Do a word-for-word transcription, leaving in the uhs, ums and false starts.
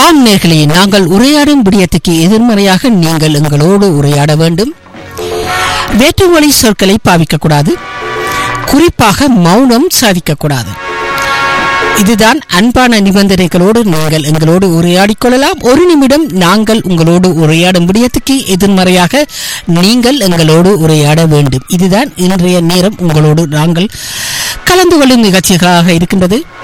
ஆம் நேர்களே, நாங்கள் உரையாடும் விடயத்துக்கு எதிர்மறையாக நீங்கள் எங்களோடு உரையாட வேண்டும். வேற்றுமொழி சொற்களை பாவிக்கக்கூடாது. குறிப்பாக மௌனம் சாதிக்கக்கூடாது. இதுதான் அன்பான நிபந்தனைகளோடு நீங்கள் எங்களோடு உரையாடிக் கொள்ளலாம். ஒரு நிமிடம் நாங்கள் உங்களோடு உரையாடும் விடயத்துக்கு எதிர்மறையாக நீங்கள் எங்களோடு உரையாட வேண்டும். இதுதான் இன்றைய நேரம் உங்களோடு நாங்கள் கலந்து கொள்ளும் நிகழ்ச்சிகளாக இருக்கின்றது.